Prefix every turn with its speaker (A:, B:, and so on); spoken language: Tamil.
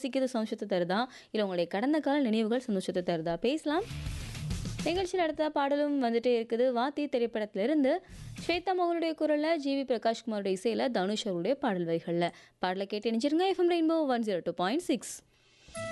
A: யோசிக்கிறது சந்தோஷத்தை தருதா, இல்லை உங்களுடைய கடந்த கால நினைவுகள் சந்தோஷத்தை தருதா? பேசலாம். நிகழ்ச்சியில் அடுத்த பாடலும் வந்துட்டே இருக்குது. வாத்தி திரைப்படத்திலிருந்து ஸ்வேதா மோகனுடைய குரலில் ஜிவி பிரகாஷ்குமாருடைய இசையில் தனுஷ் அவருடைய பாடல் வரிகளில் பாடலை கேட்டு இணைஞ்சிருங்க. FM rainbow 102.6.